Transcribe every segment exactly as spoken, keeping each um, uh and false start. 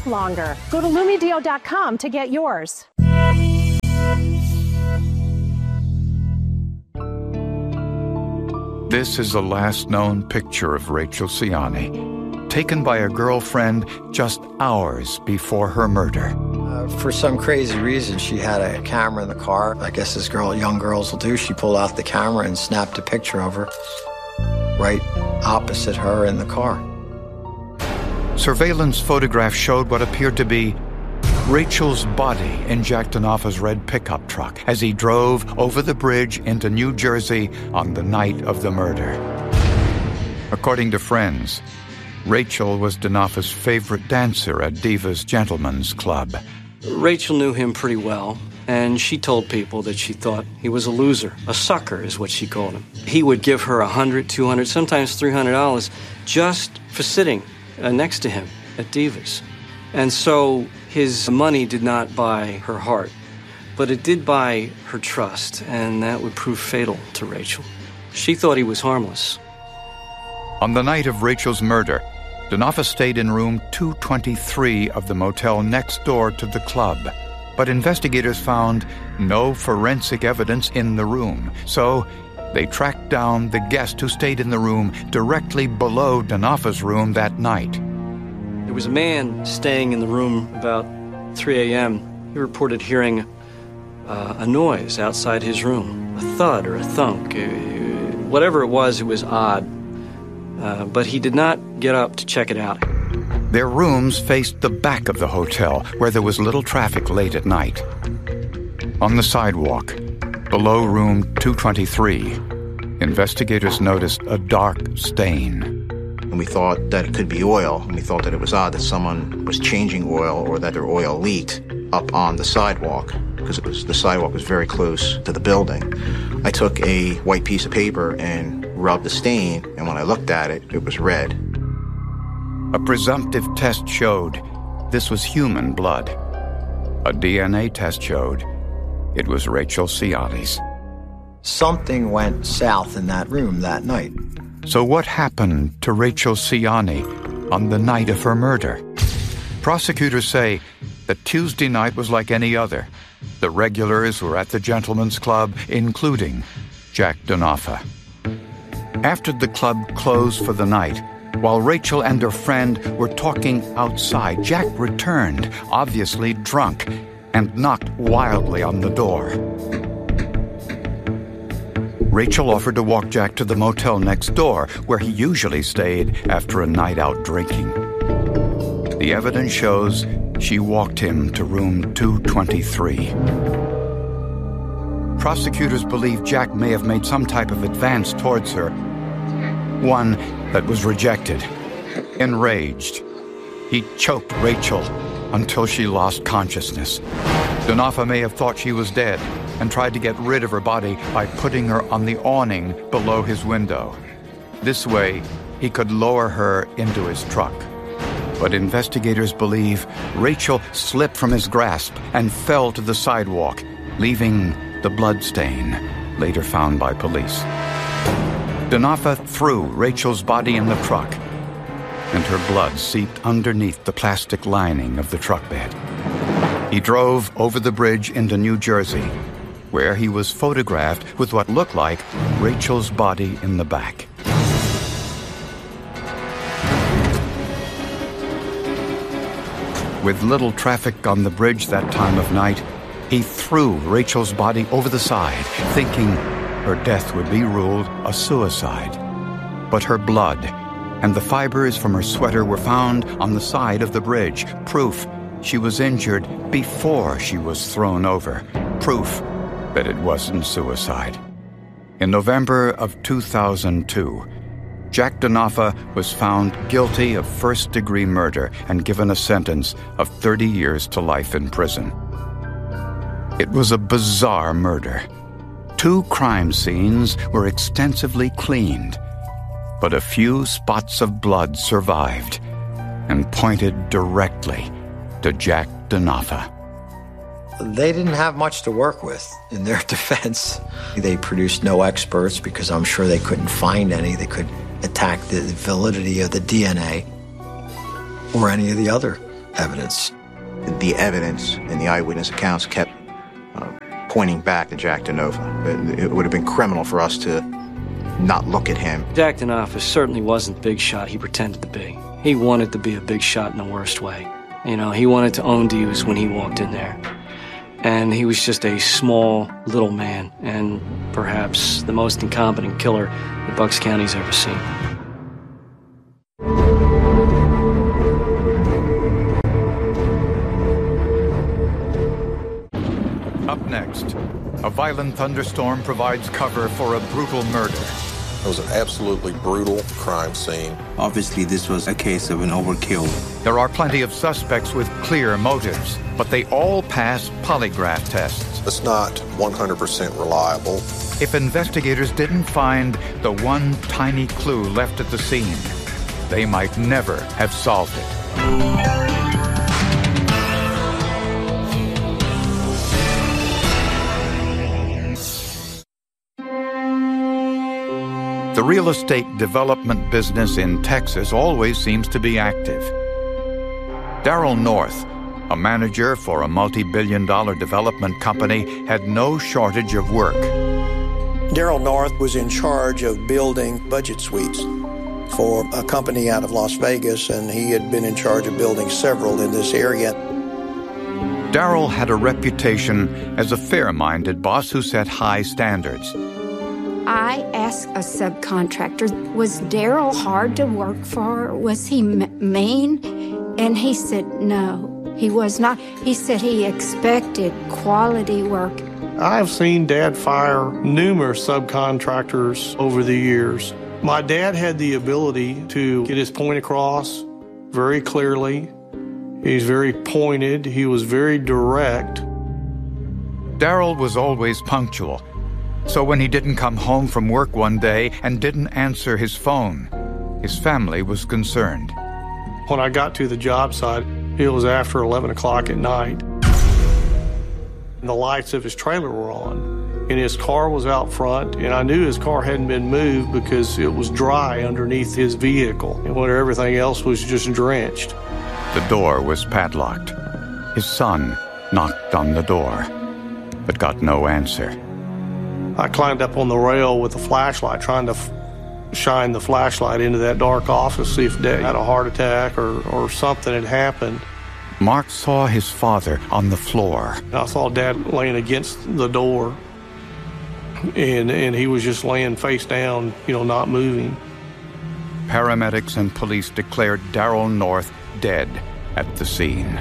longer. Go to Lumedeal dot com to get yours. This is the last known picture of Rachel Siani, taken by a girlfriend just hours before her murder. Uh, for some crazy reason, she had a camera in the car. I guess this girl, young girls will do. She pulled out the camera and snapped a picture of her right opposite her in the car. Surveillance photographs showed what appeared to be Rachel's body in Jack Denofa's red pickup truck as he drove over the bridge into New Jersey on the night of the murder. According to friends, Rachel was Denofa's favorite dancer at Diva's Gentlemen's Club. Rachel knew him pretty well, and she told people that she thought he was a loser. A sucker is what she called him. He would give her one hundred, two hundred, sometimes three hundred dollars just for sitting uh, next to him at Diva's. And so his money did not buy her heart, but it did buy her trust, and that would prove fatal to Rachel. She thought he was harmless. On the night of Rachel's murder, Denofa stayed in room two twenty-three of the motel next door to the club, but investigators found no forensic evidence in the room, so they tracked down the guest who stayed in the room directly below Denofa's room that night. There was a man staying in the room about three a.m. He reported hearing uh, a noise outside his room, a thud or a thunk. Uh, whatever it was, it was odd. Uh, but he did not get up to check it out. Their rooms faced the back of the hotel, where there was little traffic late at night. On the sidewalk, below room two twenty-three, investigators noticed a dark stain. And we thought that it could be oil, and we thought that it was odd that someone was changing oil or that their oil leaked up on the sidewalk, because it was the sidewalk was very close to the building. I took a white piece of paper and rubbed the stain, and when I looked at it, it was red. A presumptive test showed this was human blood. A D N A test showed it was Rachel Siani's. Something went south in that room that night. So what happened to Rachel Siani on the night of her murder? Prosecutors say that Tuesday night was like any other. The regulars were at the Gentlemen's Club, including Jack Denofa. After the club closed for the night, while Rachel and her friend were talking outside, Jack returned, obviously drunk, and knocked wildly on the door. Rachel offered to walk Jack to the motel next door, where he usually stayed after a night out drinking. The evidence shows she walked him to room two twenty-three. Prosecutors believe Jack may have made some type of advance towards her, one that was rejected. Enraged, he choked Rachel until she lost consciousness. Denofa may have thought she was dead and tried to get rid of her body by putting her on the awning below his window. This way, he could lower her into his truck. But investigators believe Rachel slipped from his grasp and fell to the sidewalk, leaving the blood stain, later found by police. Denofa threw Rachel's body in the truck, and her blood seeped underneath the plastic lining of the truck bed. He drove over the bridge into New Jersey, where he was photographed with what looked like Rachel's body in the back. With little traffic on the bridge that time of night, he threw Rachel's body over the side, thinking her death would be ruled a suicide. But her blood and the fibers from her sweater were found on the side of the bridge, proof she was injured before she was thrown over, proof that it wasn't suicide. In November of two thousand two, Jack Denofa was found guilty of first-degree murder and given a sentence of thirty years to life in prison. It was a bizarre murder. Two crime scenes were extensively cleaned, but a few spots of blood survived and pointed directly to Jack Denofa. They didn't have much to work with in their defense. They produced no experts because I'm sure they couldn't find any that could attack the validity of the D N A or any of the other evidence. The evidence in the eyewitness accounts kept uh, pointing back to Jack DeNova. It, it would have been criminal for us to not look at him. Jack DeNova certainly wasn't the big shot he pretended to be. He wanted to be a big shot in the worst way. You know, he wanted to own Hughes when he walked in there. And he was just a small, little man, and perhaps the most incompetent killer that Bucks County's ever seen. Up next, a violent thunderstorm provides cover for a brutal murder. It was an absolutely brutal crime scene. Obviously, this was a case of an overkill. There are plenty of suspects with clear motives, but they all pass polygraph tests. It's not one hundred percent reliable. If investigators didn't find the one tiny clue left at the scene, they might never have solved it. The real estate development business in Texas always seems to be active. Darrell North, a manager for a multi-billion dollar development company, had no shortage of work. Darrell North was in charge of building budget suites for a company out of Las Vegas, and he had been in charge of building several in this area. Darrell had a reputation as a fair-minded boss who set high standards. I asked a subcontractor, was Darrell hard to work for? Was he m- mean? And he said, no, he was not. He said he expected quality work. I've seen Dad fire numerous subcontractors over the years. My dad had the ability to get his point across very clearly. He's very pointed. He was very direct. Darrell was always punctual. So when he didn't come home from work one day and didn't answer his phone, his family was concerned. When I got to the job site, it was after eleven o'clock at night. The lights of his trailer were on, and his car was out front, and I knew his car hadn't been moved because it was dry underneath his vehicle, and when everything else was just drenched. The door was padlocked. His son knocked on the door, but got no answer. I climbed up on the rail with a flashlight, trying to f- shine the flashlight into that dark office, see if Dad had a heart attack or, or something had happened. Mark saw his father on the floor. I saw Dad laying against the door, and, and he was just laying face down, you know, not moving. Paramedics and police declared Darrell North dead at the scene.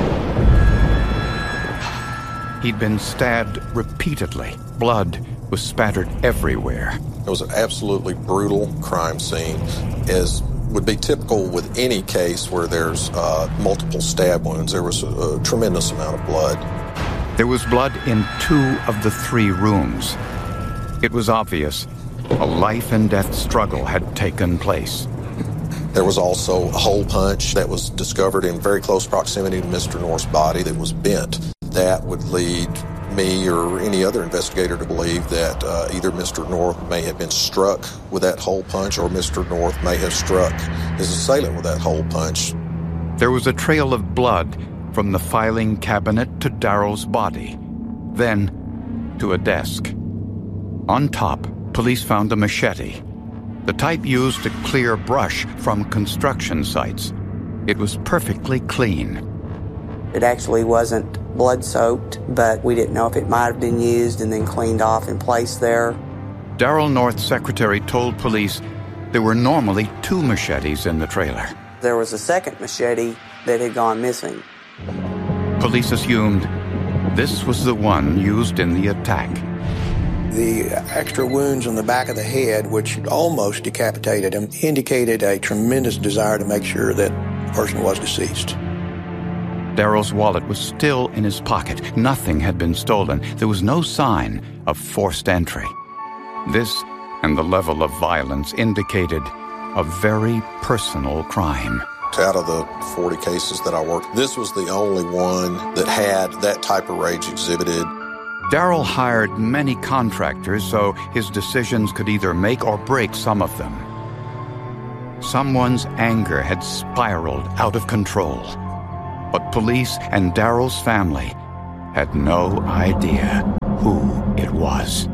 He'd been stabbed repeatedly. Blood was spattered everywhere. It was an absolutely brutal crime scene, as would be typical with any case where there's uh, multiple stab wounds. There was a, a tremendous amount of blood. There was blood in two of the three rooms. It was obvious a life and death struggle had taken place. There was also a hole punch that was discovered in very close proximity to Mister North's body that was bent. That would lead me or any other investigator to believe that uh, either Mister North may have been struck with that hole punch or Mister North may have struck his assailant with that hole punch. There was a trail of blood from the filing cabinet to Darrell's body, then to a desk. On top, police found a machete, the type used to clear brush from construction sites. It was perfectly clean. It actually wasn't blood-soaked, but we didn't know if it might have been used and then cleaned off and placed there. Darrell North's secretary told police there were normally two machetes in the trailer. There was a second machete that had gone missing. Police assumed this was the one used in the attack. The extra wounds on the back of the head, which almost decapitated him, indicated a tremendous desire to make sure that the person was deceased. Darrell's wallet was still in his pocket. Nothing had been stolen. There was no sign of forced entry. This and the level of violence indicated a very personal crime. Out of the forty cases that I worked, this was the only one that had that type of rage exhibited. Darrell hired many contractors so his decisions could either make or break some of them. Someone's anger had spiraled out of control. But police and Daryl's family had no idea who it was.